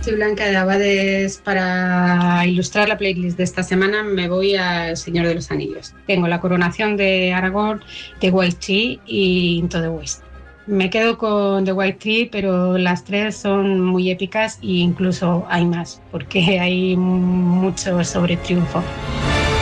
Soy Blanca de Abades. Para ilustrar la playlist de esta semana me voy al Señor de los Anillos. Tengo la coronación de Aragorn, The White Tree y Into the West. Me quedo con The White Tree, pero las tres son muy épicas e incluso hay más, porque hay mucho sobre triunfo.